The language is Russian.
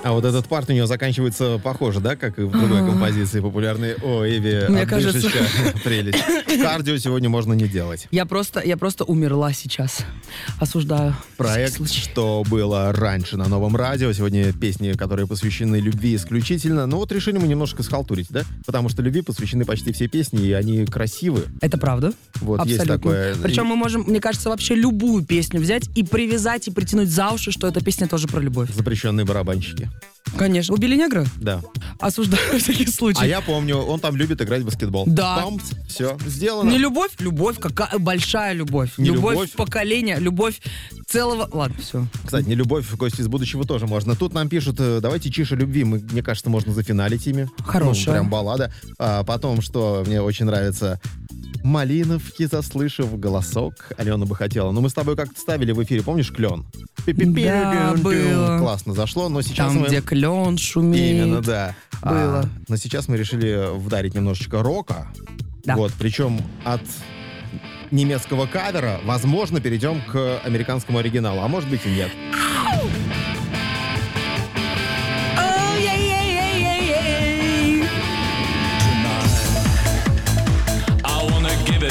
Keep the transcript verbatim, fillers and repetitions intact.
А вот этот парт у нее заканчивается похоже, да, как и в другой А-а-а. композиции популярной. О, Эви, Мне кажется... прелесть. Кардио сегодня можно не делать. Я просто, я просто умерла сейчас. Осуждаю. Проект, что было раньше на Новом радио. Сегодня песни, которые посвящены любви исключительно. Но вот решили мы немножко схалтурить, да? Потому что любви посвящены почти все песни, и они красивы. Это правда. Вот абсолютно. Есть такое. Причем мы можем, мне кажется, вообще любую песню взять и привязать, и притянуть за уши, что эта песня тоже про любовь. Запрещенные барабанщики. Конечно. Убили негра? Да. Осуждаю всякий случай. А я помню, он там любит играть в баскетбол. Да. Там все сделано. Не любовь? Любовь. Какая большая любовь. Не любовь, любовь поколения, любовь целого... Ладно, все. Кстати, не любовь, гости из будущего тоже можно. Тут нам пишут, давайте «Чиж и любви». Мы, мне кажется, можно зафиналить ими. Хорошая. Ну, прям баллада. А потом, что мне очень нравится... Малиновки, заслышав голосок, Алена бы хотела. Но мы с тобой как-то ставили в эфире, помнишь, «Клен»? Да, было. Классно зашло, но сейчас Там, мы... где клен шумеет. Именно, да. Было. А, но сейчас мы решили вдарить немножечко рока. Да. Вот, причем от немецкого кавера, возможно, перейдем к американскому оригиналу, а может быть и нет.